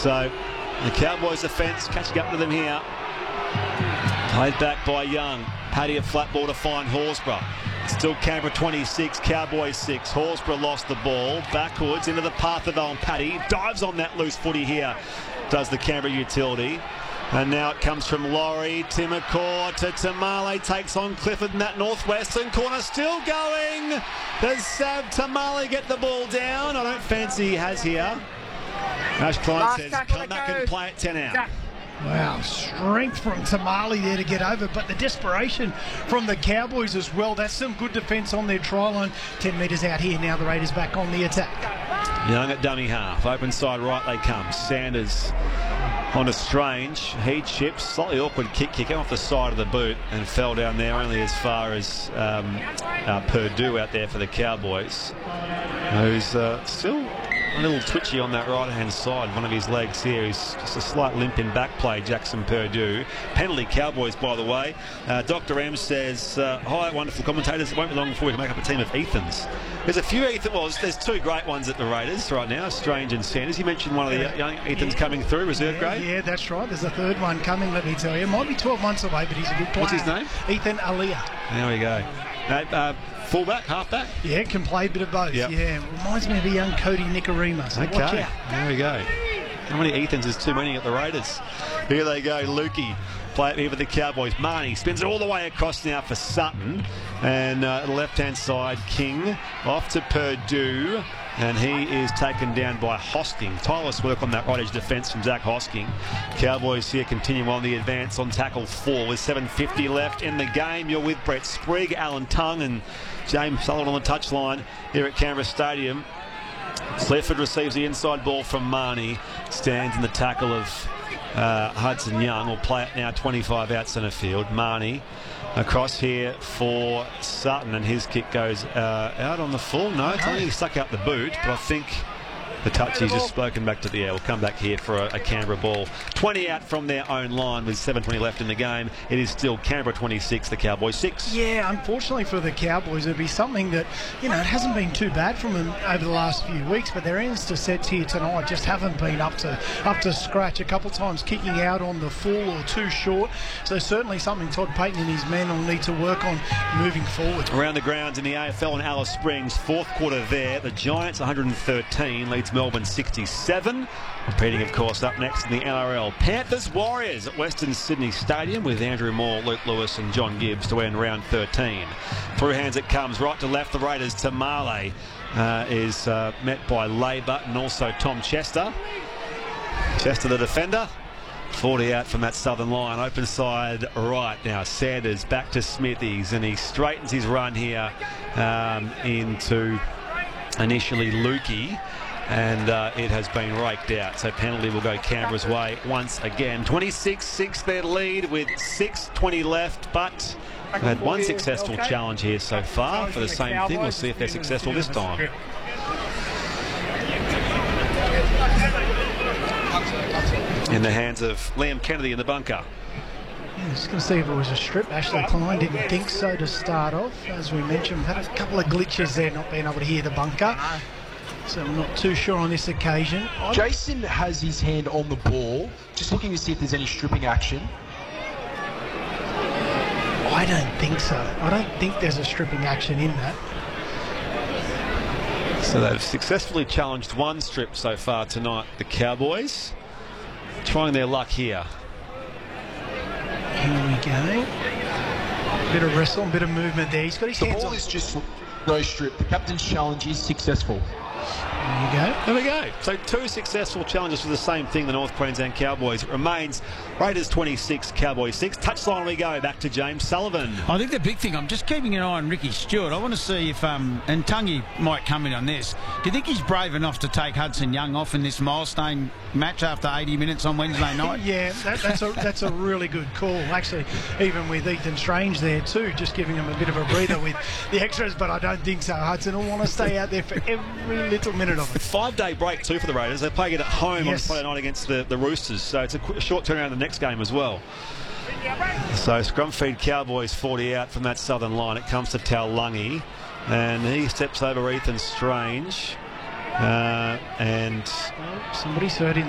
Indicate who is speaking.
Speaker 1: So the Cowboys defence catching up to them here. Played back by Young. Paddy a flat ball to find Horsburgh. Still Canberra 26, Cowboys 6. Horsburgh lost the ball. Backwards into the path of Owen Paddy. Dives on that loose footy here, does the Canberra utility. And now it comes from Laurie. Timokor to Tamale. Takes on Clifford in that northwestern corner. Still going. Does Tamale get the ball down? I don't fancy he has here. Ash Klein says, come back and play it 10 out.
Speaker 2: Wow, strength from Tamale there to get over, but the desperation from the Cowboys as well. That's some good defence on their try line. 10 metres out here now, the Raiders back on the attack.
Speaker 1: Young at dummy half. Open side right they come. Sanders on a Strange. He chips. Slightly awkward kick off the side of the boot and fell down there only as far as Purdue out there for the Cowboys, who's still a little twitchy on that right-hand side. One of his legs here is just a slight limp in back play, Jackson Purdue. Penalty Cowboys, by the way. Dr. M says, hi, wonderful commentators. It won't be long before we can make up a team of Ethans. There's a few there's two great ones at the Raiders right now, Strange and Sanders. You mentioned one of the young Ethans coming through, reserve grade.
Speaker 2: Yeah, that's right. There's a third one coming, let me tell you. Might be 12 months away, but he's a good player.
Speaker 1: What's his name?
Speaker 2: Ethan Aliyah.
Speaker 1: There we go. Fullback, halfback?
Speaker 2: Yeah, can play a bit of both. Yep. Yeah, reminds me of a young Cody Nicarima. So
Speaker 1: okay,
Speaker 2: watch out.
Speaker 1: There we go. How many Ethans is too many at the Raiders? Here they go, Lukey. Play it here for the Cowboys. Marnie spins it all the way across now for Sutton. And the left-hand side, King off to Purdue. And he is taken down by Hosking. Tireless work on that right edge defence from Zach Hosking. Cowboys here continue on the advance on tackle 4 with 7:50 left in the game. You're with Brett Sprigg, Alan Tongue and James Sullivan on the touchline here at Canberra Stadium. Clifford receives the inside ball from Marnie. Stands in the tackle of Hudson Young. Will play it now 25 out centre field. Marnie across here for Sutton, and his kick goes out on the full. No, it's only stuck out the boot, but I think the touch he's just spoken back to the air. We'll come back here for a Canberra ball. 20 out from their own line with 7:20 left in the game. It is still Canberra 26, the Cowboys 6.
Speaker 2: Yeah, unfortunately for the Cowboys, it'd be something that, it hasn't been too bad from them over the last few weeks, but their ends to sets here tonight just haven't been up to scratch. A couple of times kicking out on the full or too short. So certainly something Todd Payton and his men will need to work on moving forward.
Speaker 1: Around the grounds in the AFL in Alice Springs, fourth quarter there. The Giants 113 leads Melbourne 67. Repeating, of course, up next in the NRL. Panthers Warriors at Western Sydney Stadium with Andrew Moore, Luke Lewis and John Gibbs to end round 13. Through hands it comes, right to left. The Raiders. Tamale is met by Labour and also Tom Chester. Chester the defender. 40 out from that southern line. Open side right now. Sanders back to Smithies and he straightens his run here into initially Lukey. And it has been raked out. So penalty will go Canberra's way once again. 26-6 their lead with 6:20 left, but they've had one successful challenge here so far for the same thing. We'll see if they're successful this time. In the hands of Liam Kennedy in the bunker.
Speaker 2: Yeah, just going to see if it was a strip. Ashley Klein didn't think so to start off. As we mentioned, had a couple of glitches there, not being able to hear the bunker. So I'm not too sure on this occasion.
Speaker 3: Jason has his hand on the ball, just looking to see if there's any stripping action.
Speaker 2: I don't think so. I don't think there's a stripping action in that.
Speaker 1: So they've successfully challenged one strip so far tonight, the Cowboys. Trying their luck here.
Speaker 2: Here we go. Bit of wrestle, bit of movement there. He's got his hands on.
Speaker 3: The ball is just no strip. The captain's challenge is successful.
Speaker 2: There you go.
Speaker 1: There we go. So two successful challenges for the same thing, the North Queensland Cowboys. It remains Raiders 26, Cowboys 6. Touchline we go. Back to James Sullivan.
Speaker 4: I think the big thing, I'm just keeping an eye on Ricky Stewart. I want to see if, and Tungy might come in on this, do you think he's brave enough to take Hudson Young off in this milestone match after 80 minutes on Wednesday night?
Speaker 2: Yeah, that's a really good call. Actually, even with Ethan Strange there too, just giving him a bit of a breather with the extras, but I don't think so. Hudson will want to stay out there for every little minute of it.
Speaker 1: 5-day break too for the Raiders. They're playing it at home on Friday night against the Roosters, so it's a short turnaround the next game as well. So scrum feed Cowboys 40 out from that southern line. It comes to Taulagi and he steps over Ethan Strange and
Speaker 2: somebody's hurt him.